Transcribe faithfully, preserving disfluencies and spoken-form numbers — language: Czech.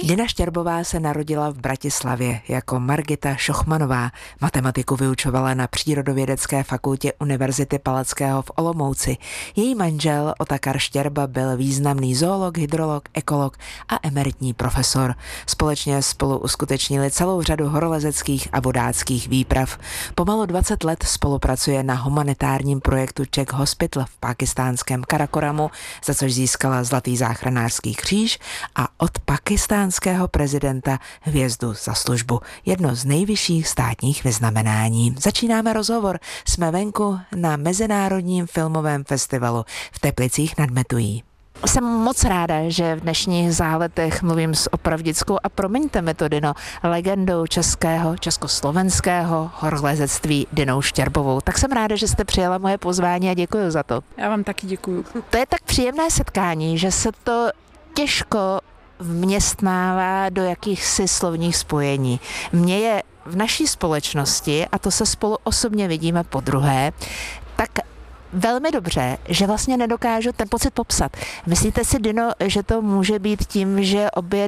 Dina Štěrbová se narodila v Bratislavě jako Margita Šochmanová. Matematiku vyučovala na Přírodovědecké fakultě Univerzity Palackého v Olomouci. Její manžel Otakar Štěrba byl významný zoolog, hydrolog, ekolog a emeritní profesor. Společně spolu uskutečnili celou řadu horolezeckých a vodáckých výprav. Pomalu dvacet let spolupracuje na humanitárním projektu Czech Hospital v pákistánském Karakoramu, za což získala Zlatý záchranářský kříž a od pakistánského prezidenta hvězdu za službu, jedno z nejvyšších státních vyznamenání. Začínáme rozhovor. Jsme venku na Mezinárodním filmovém festivalu v Teplicích nad Metují. Jsem moc ráda, že v dnešních záletech mluvím s opravdickou a promiňte mi to, Dino, legendou českého, československého horolezectví Dinou Štěrbovou. Tak jsem ráda, že jste přijala moje pozvání a děkuji za to. Já vám taky děkuju. To je tak příjemné setkání, že se to těžko vměstnává do jakýchsi slovních spojení. Mně je v naší společnosti, a to se spolu osobně vidíme podruhé, tak velmi dobře, že vlastně nedokážu ten pocit popsat. Myslíte si, Dino, že to může být tím, že obě